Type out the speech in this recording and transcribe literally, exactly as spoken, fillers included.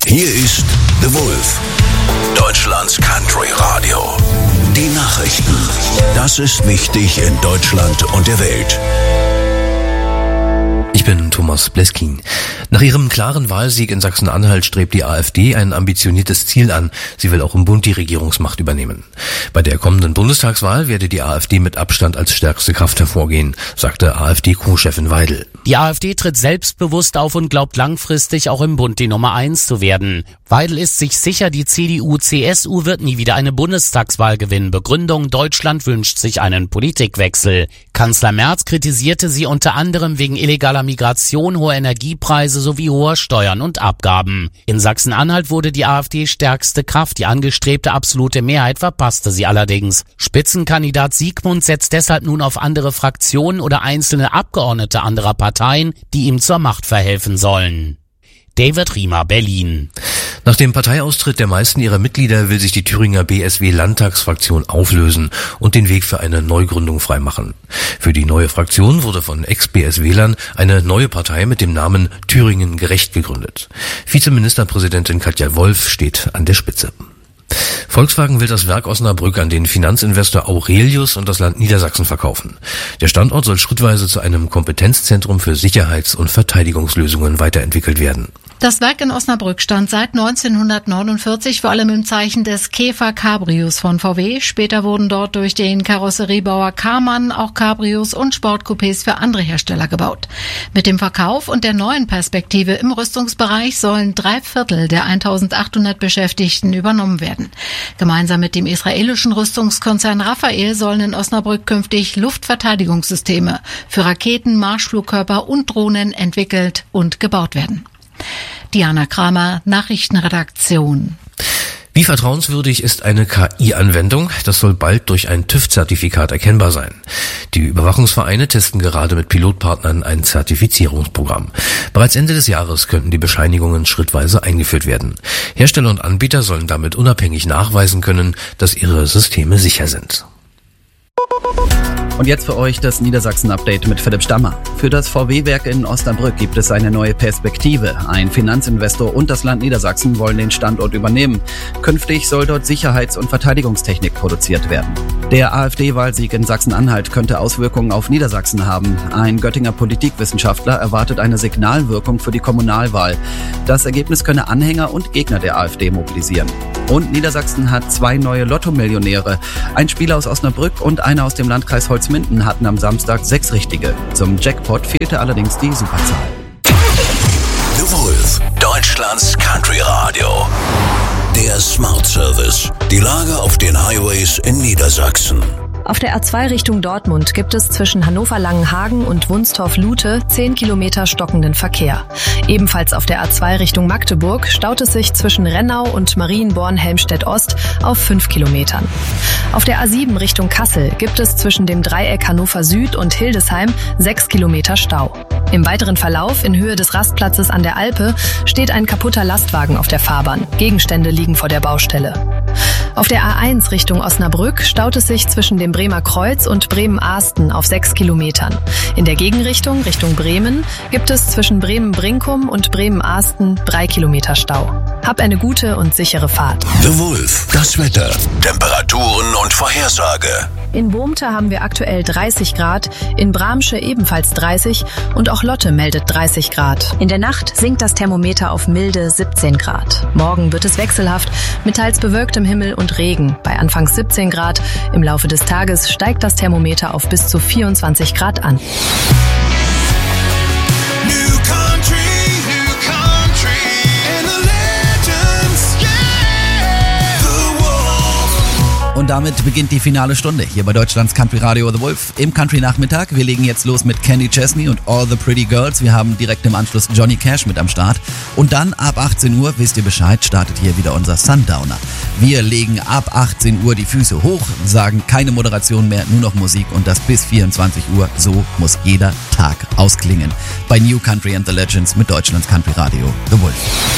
Hier ist The Wolf, Deutschlands Country Radio. Die Nachrichten. Das ist wichtig in Deutschland und der Welt. Ich bin Thomas Bleskin. Nach ihrem klaren Wahlsieg in Sachsen-Anhalt strebt die AfD ein ambitioniertes Ziel an. Sie will auch im Bund die Regierungsmacht übernehmen. Bei der kommenden Bundestagswahl werde die AfD mit Abstand als stärkste Kraft hervorgehen, sagte AfD-Co-Chefin Weidel. Die AfD tritt selbstbewusst auf und glaubt langfristig auch im Bund die Nummer eins zu werden. Weidel ist sich sicher, die C D U C S U wird nie wieder eine Bundestagswahl gewinnen. Begründung: Deutschland wünscht sich einen Politikwechsel. Kanzler Merz kritisierte sie unter anderem wegen illegaler Migration, hoher Energiepreise sowie hoher Steuern und Abgaben. In Sachsen-Anhalt wurde die AfD stärkste Kraft. Die angestrebte absolute Mehrheit verpasste sie allerdings. Spitzenkandidat Siegmund setzt deshalb nun auf andere Fraktionen oder einzelne Abgeordnete anderer Parteien, die ihm zur Macht verhelfen sollen. David Riemer, Berlin. Nach dem Parteiaustritt der meisten ihrer Mitglieder will sich die Thüringer B S W-Landtagsfraktion auflösen und den Weg für eine Neugründung freimachen. Für die neue Fraktion wurde von Ex-B S W-Lern eine neue Partei mit dem Namen Thüringen gerecht gegründet. Vizeministerpräsidentin Katja Wolf steht an der Spitze. Volkswagen will das Werk Osnabrück an den Finanzinvestor Aurelius und das Land Niedersachsen verkaufen. Der Standort soll schrittweise zu einem Kompetenzzentrum für Sicherheits- und Verteidigungslösungen weiterentwickelt werden. Das Werk in Osnabrück stand seit neunzehnhundertneunundvierzig vor allem im Zeichen des Käfer Cabrios von V W. Später wurden dort durch den Karosseriebauer Karmann auch Cabrios und Sportcoupés für andere Hersteller gebaut. Mit dem Verkauf und der neuen Perspektive im Rüstungsbereich sollen drei Viertel der eintausendachthundert Beschäftigten übernommen werden. Gemeinsam mit dem israelischen Rüstungskonzern Rafael sollen in Osnabrück künftig Luftverteidigungssysteme für Raketen, Marschflugkörper und Drohnen entwickelt und gebaut werden. Diana Kramer, Nachrichtenredaktion. Wie vertrauenswürdig ist eine K I-Anwendung? Das soll bald durch ein TÜV-Zertifikat erkennbar sein. Die Überwachungsvereine testen gerade mit Pilotpartnern ein Zertifizierungsprogramm. Bereits Ende des Jahres könnten die Bescheinigungen schrittweise eingeführt werden. Hersteller und Anbieter sollen damit unabhängig nachweisen können, dass ihre Systeme sicher sind. Und jetzt für euch das Niedersachsen-Update mit Philipp Stammer. Für das V W-Werk in Osnabrück gibt es eine neue Perspektive. Ein Finanzinvestor und das Land Niedersachsen wollen den Standort übernehmen. Künftig soll dort Sicherheits- und Verteidigungstechnik produziert werden. Der AfD-Wahlsieg in Sachsen-Anhalt könnte Auswirkungen auf Niedersachsen haben. Ein Göttinger Politikwissenschaftler erwartet eine Signalwirkung für die Kommunalwahl. Das Ergebnis könne Anhänger und Gegner der AfD mobilisieren. Und Niedersachsen hat zwei neue Lotto-Millionäre. Ein Spieler aus Osnabrück und einer aus dem Landkreis Holzminden hatten am Samstag sechs Richtige. Zum Jackpot fehlte allerdings die Superzahl. The Wolf, Deutschlands Country Radio. Der Smart Service. Die Lage auf den Highways in Niedersachsen. Auf der A zwei Richtung Dortmund gibt es zwischen Hannover-Langenhagen und Wunstorf-Lute zehn Kilometer stockenden Verkehr. Ebenfalls auf der A zwei Richtung Magdeburg staut es sich zwischen Rennau und Marienborn-Helmstedt-Ost auf fünf Kilometern. Auf der A sieben Richtung Kassel gibt es zwischen dem Dreieck Hannover Süd und Hildesheim sechs Kilometer Stau. Im weiteren Verlauf in Höhe des Rastplatzes an der Alpe steht ein kaputter Lastwagen auf der Fahrbahn. Gegenstände liegen vor der Baustelle. Auf der A eins Richtung Osnabrück staut es sich zwischen dem Bremer Kreuz und Bremen-Ahsten auf sechs Kilometern. In der Gegenrichtung, Richtung Bremen, gibt es zwischen Bremen-Brinkum und Bremen-Ahsten drei Kilometer Stau. Hab eine gute und sichere Fahrt. The Wolf, das Wetter, Temperaturen und Vorhersage. In Bohmte haben wir aktuell dreißig Grad, in Bramsche ebenfalls dreißig und auch Lotte meldet dreißig Grad. In der Nacht sinkt das Thermometer auf milde siebzehn Grad. Morgen wird es wechselhaft mit teils bewölktem Himmel und Regen. Bei anfangs siebzehn Grad. Im Laufe des Tages steigt das Thermometer auf bis zu vierundzwanzig Grad an. Und damit beginnt die finale Stunde hier bei Deutschlands Country Radio The Wolf im Country Nachmittag. Wir legen jetzt los mit Kenny Chesney und All the Pretty Girls. Wir haben direkt im Anschluss Johnny Cash mit am Start. Und dann ab achtzehn Uhr, wisst ihr Bescheid, startet hier wieder unser Sundowner. Wir legen ab achtzehn Uhr die Füße hoch, sagen keine Moderation mehr, nur noch Musik und das bis vierundzwanzig Uhr. So muss jeder Tag ausklingen. Bei New Country and the Legends mit Deutschlands Country Radio The Wolf.